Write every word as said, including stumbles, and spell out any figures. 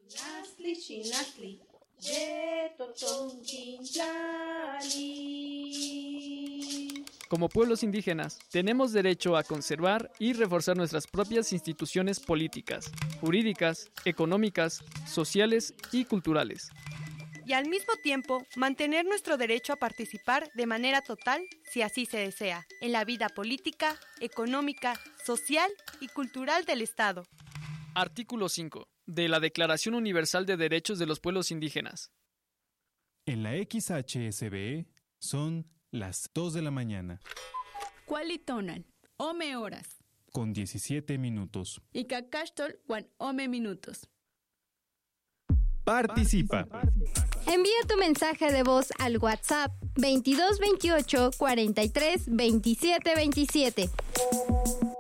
Nasli chinasli, ye totonquintlali. Como pueblos indígenas, tenemos derecho a conservar y reforzar nuestras propias instituciones políticas, jurídicas, económicas, sociales y culturales. Y al mismo tiempo, mantener nuestro derecho a participar de manera total, si así se desea, en la vida política, económica, social y cultural del Estado. Artículo cinco. De la Declaración Universal de Derechos de los Pueblos Indígenas. En la X H S B E son las dos de la mañana. Cualitonan, ome horas. Con diecisiete minutos. Y cacastol, guan ome minutos. Participa. Envía tu mensaje de voz al WhatsApp veintidós veintiocho cuarenta y tres veintisiete veintisiete.